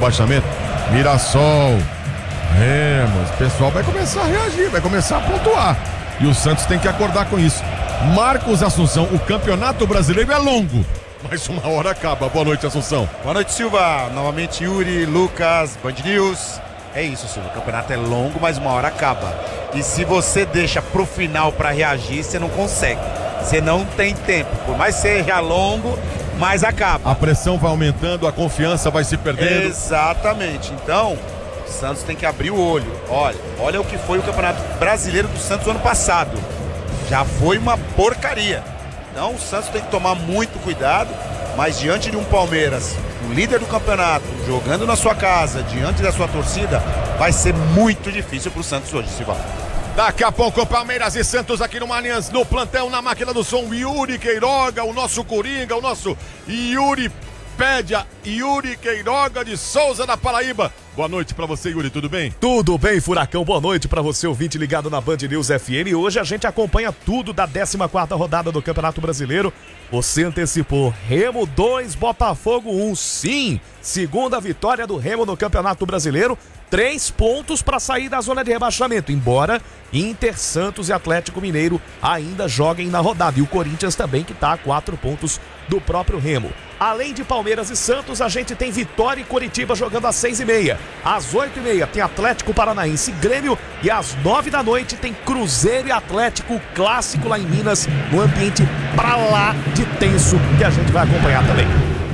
rebaixamento. Mirassol, Remo, o pessoal vai começar a reagir, vai começar a pontuar. E o Santos tem que acordar com isso. Marcos Assunção, o Campeonato Brasileiro é longo, mas uma hora acaba. Boa noite, Assunção. Boa noite, Silva. Novamente, Yuri, Lucas, Band News. É isso, Silva. O campeonato é longo, mas uma hora acaba. E se você deixa pro final pra reagir, você não consegue. Você não tem tempo. Por mais que seja longo, mas acaba. A pressão vai aumentando, a confiança vai se perdendo. Exatamente. Então, o Santos tem que abrir o olho. Olha o que foi o Campeonato Brasileiro do Santos ano passado. Já foi uma porcaria. Então o Santos tem que tomar muito cuidado, mas diante de um Palmeiras, o líder do campeonato, jogando na sua casa, diante da sua torcida, vai ser muito difícil pro Santos hoje, Silva. Daqui a pouco, Palmeiras e Santos aqui no Allianz, no plantão, na máquina do som, Yuri Queiroga, o nosso Coringa, o nosso Yuri Queiroga de Souza da Paraíba. Boa noite pra você, Yuri, tudo bem? Tudo bem, Furacão, boa noite pra você, ouvinte ligado na Band News FM. Hoje a gente acompanha tudo da 14ª rodada do Campeonato Brasileiro. Você antecipou, Remo 2, Botafogo 1, sim, segunda vitória do Remo no Campeonato Brasileiro, 3 pontos para sair da zona de rebaixamento, embora Inter, Santos e Atlético Mineiro ainda joguem na rodada, e o Corinthians também, que tá a 4 pontos do próprio Remo. Além de Palmeiras e Santos, a gente tem Vitória e Coritiba jogando às 6h30. Às 8h30 tem Atlético Paranaense e Grêmio, e às 9 da noite tem Cruzeiro e Atlético, clássico lá em Minas, no ambiente pra lá de tenso, que a gente vai acompanhar também.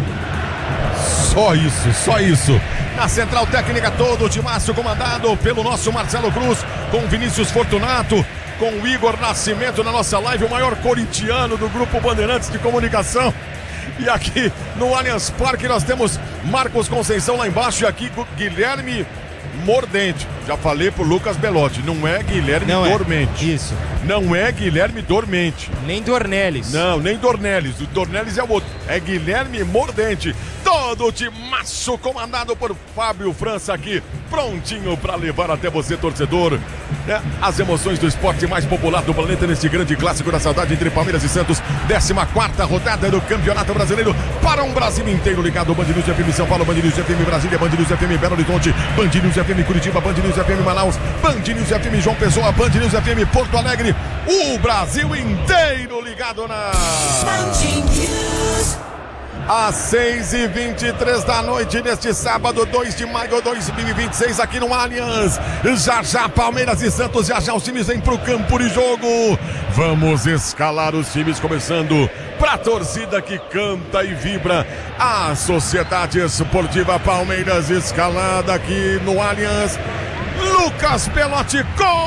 Só isso. Na central técnica todo o timaço comandado pelo nosso Marcelo Cruz, com Vinícius Fortunato, com o Igor Nascimento na nossa live, o maior corintiano do Grupo Bandeirantes de Comunicação. E aqui no Allianz Parque nós temos Marcos Conceição lá embaixo, e aqui Guilherme Mordente. Já falei pro Lucas Belotti, não é Guilherme Dormente. Isso. Não é Guilherme Dormente. Nem Dornelles. Não, nem Dornelles. O Dornelles é o outro. É Guilherme Mordente. Todo o timaço comandado por Fábio França aqui, prontinho para levar até você, torcedor, né, as emoções do esporte mais popular do planeta neste grande clássico da saudade entre Palmeiras e Santos. 14ª rodada do Campeonato Brasileiro para um Brasil inteiro ligado. Band News FM São Paulo, Band News FM Brasília, Band News FM Belo Horizonte, Band News FM Curitiba, Band News FM Manaus, Band News FM João Pessoa, Band News FM Porto Alegre. O Brasil inteiro ligado na Band News. Às 6h23 da noite neste sábado, 2 de maio de 2026, aqui no Allianz. Já Palmeiras e Santos, já os times vêm pro campo de jogo. Vamos escalar os times, começando pra torcida que canta e vibra. A Sociedade Esportiva Palmeiras escalada aqui no Allianz. Lucas Belotti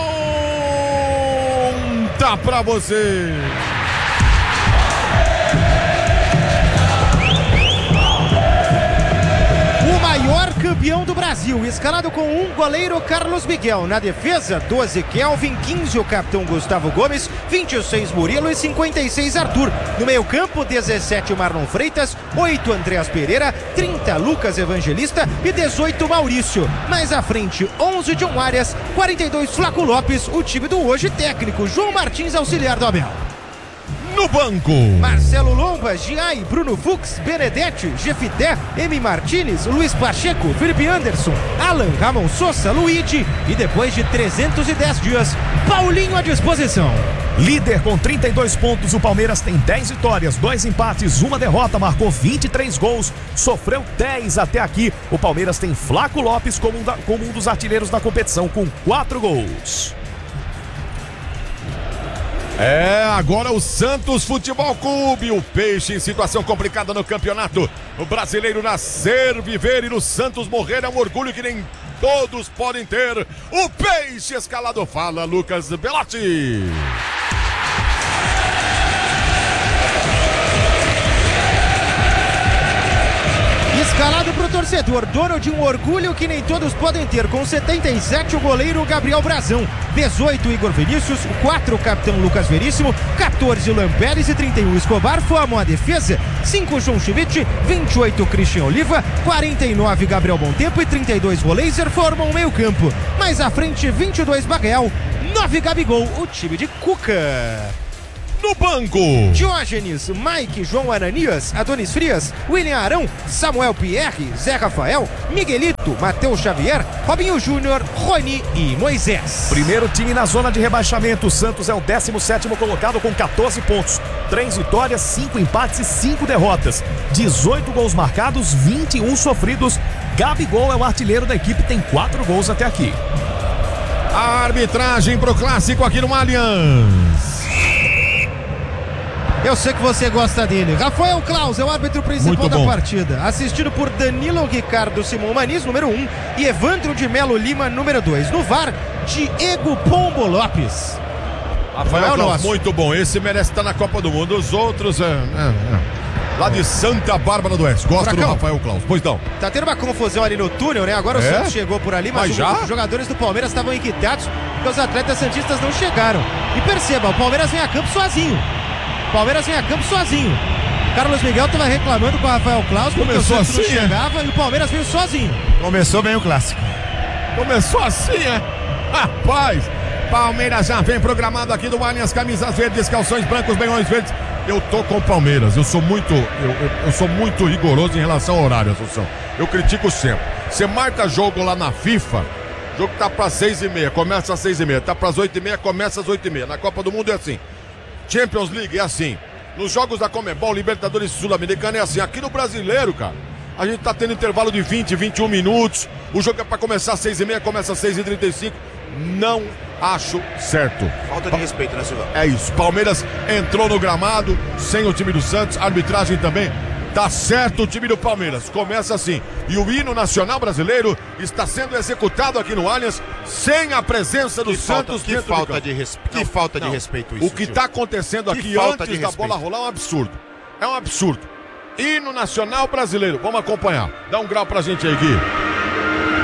conta pra você. Maior campeão do Brasil, escalado com um goleiro, Carlos Miguel. Na defesa, 12 Kelvin, 15 o capitão Gustavo Gomes, 26 Murilo e 56 Arthur. No meio campo, 17 Marlon Freitas, 8 Andreas Pereira, 30 Lucas Evangelista e 18 Maurício. Mais à frente, 11 John Arias, 42 Flaco Lopes, o time do hoje técnico João Martins, auxiliar do Abel. No banco, Marcelo Lomba, Giai, Bruno Fux, Benedetti, Jefité, Emi Martinez, Luiz Pacheco, Felipe Anderson, Alan, Ramon Sosa, Luigi e depois de 310 dias, Paulinho à disposição. Líder com 32 pontos, o Palmeiras tem 10 vitórias, 2 empates, 1 derrota, marcou 23 gols, sofreu 10 até aqui. O Palmeiras tem Flaco Lopes como um dos artilheiros da competição, com 4 gols. Agora o Santos Futebol Clube, o Peixe em situação complicada no campeonato. O brasileiro nascer, viver e no Santos morrer é um orgulho que nem todos podem ter. O Peixe escalado, fala Lucas Belotti. Escalado pro torcedor, dono de um orgulho que nem todos podem ter. Com 77 o goleiro Gabriel Brazão, 18 Igor Vinícius, 4 o capitão Lucas Veríssimo, 14 Lampérez e 31 Escobar formam a defesa, 5 João Schmidt, 28 Christian Oliva, 49 Gabriel Montempo e 32 Roleiser formam o meio campo. Mais à frente 22 Bagel, 9 Gabigol, o time de Cuca. no banco. Diógenes, Mike, João Ananias, Adonis Frias, William Arão, Samuel Pierre, Zé Rafael, Miguelito, Matheus Xavier, Robinho Júnior, Rony e Moisés. Primeiro time na zona de rebaixamento. O Santos é o 17º colocado com 14 pontos. 3 vitórias, 5 empates e 5 derrotas. 18 gols marcados, 21 sofridos. Gabigol é o artilheiro da equipe, tem 4 gols até aqui. A arbitragem pro clássico aqui no Allianz. Eu sei que você gosta dele. Rafael Claus é o árbitro principal Muito da bom. partida, assistido por Danilo Ricardo Simão Maniz, número 1, e Evandro de Melo Lima, número 2. No VAR, Diego Pombo Lopes. Rafael Não é o Claus, nosso. muito bom. Esse merece estar na Copa do Mundo. Os outros lá de Santa Bárbara do Oeste. Gosto do Furacão. Rafael Claus. Pois não. Tá tendo uma confusão ali no túnel, né? Agora o É? Santos chegou por ali, mas Mas já? os jogadores do Palmeiras estavam inquietados porque os atletas santistas não chegaram. E perceba, o Palmeiras vem a campo sozinho. Carlos Miguel estava reclamando com o Rafael Claus porque Começou o Santos assim, não é? chegava e o Palmeiras veio sozinho. Começou bem o clássico. Começou assim, é? Rapaz, Palmeiras já vem programado aqui do Allianz, camisas verdes, calções brancos, benhões verdes. Eu tô com o Palmeiras, eu sou muito rigoroso em relação ao horário, Assunção. Eu critico sempre. Você marca jogo lá na FIFA, jogo tá pra 6h30, começa às 6h30, tá pras 8h30, começa às 8h30. Na Copa do Mundo é assim. Champions League é assim. Nos jogos da Conmebol, Libertadores Sul-Americana é assim. Aqui no Brasileiro, cara, a gente tá tendo intervalo de 20, 21 minutos. O jogo é pra começar às 6h30, começa às 6h35. Não acho certo. Falta de respeito, né, Silvão? É isso. Palmeiras entrou no gramado sem o time do Santos. Arbitragem também. Tá certo o time do Palmeiras. Começa assim. E o hino nacional brasileiro está sendo executado aqui no Allianz sem a presença do Santos Que dentro do falta campo. de respeito. Que falta de respeito isso. O que Silvio. está acontecendo Que aqui falta antes de da respeito. bola rolar é um absurdo. É um absurdo. Hino nacional brasileiro. Vamos acompanhar. Dá um grau pra gente aí, Gui.